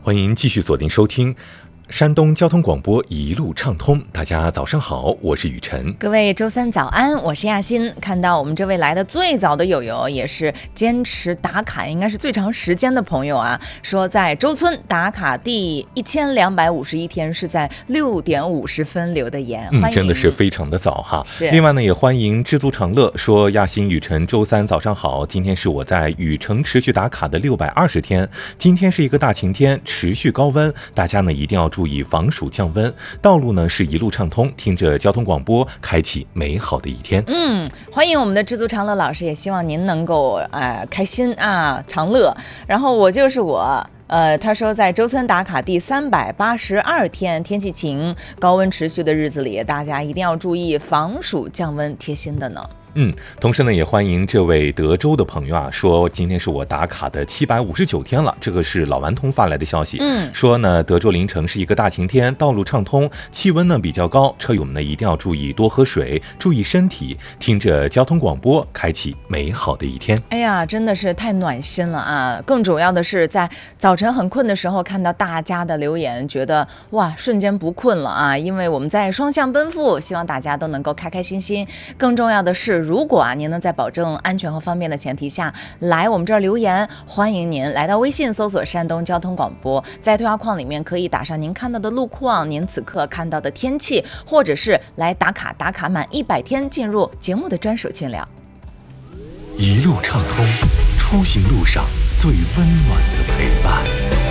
欢迎继续锁定收听山东交通广播一路畅通。大家早上好，我是雨晨。 各位周三早安，我是亚欣。看到我们这位来的最早的友友，也是坚持打卡应该是最长时间的朋友啊，说在周村打卡第1251天是在6点50分留的言，欢迎。 真的是非常的早哈。 是。 另外呢，也欢迎知足常乐，说亚欣雨晨周三早上好，今天是我在雨城持续打卡的620天，今天是一个大晴天，持续高温，大家呢一定要注意防暑降温，道路呢是一路畅通，听着交通广播，开启美好的一天。 欢迎我们的知足常乐老师，也希望您能够开心啊，常乐。然后我就是我。他说在周村打卡第382天，天气晴，高温持续的日子里，大家一定要注意防暑降温，贴心的呢。 同时呢，也欢迎这位德州的朋友啊，说今天是我打卡的759天了，这个是老顽童发来的消息。说呢，德州凌晨是一个大晴天，道路畅通，气温呢比较高，车友们呢一定要注意多喝水，注意身体，听着交通广播，开启美好的一天。 哎呀，真的是太暖心了啊！更主要的是，在早晨很困的时候，看到大家的留言，觉得哇，瞬间不困了啊！因为我们在双向奔赴，希望大家都能够开开心心。更重要的是，如果您能在保证安全和方便的前提下来我们这儿留言，欢迎您来到微信搜索山东交通广播，在对话框里面可以打上您看到的路况，您此刻看到的天气，或者是来打卡满100天进入节目的专属群聊。 一路畅通，出行路上最温暖的陪伴。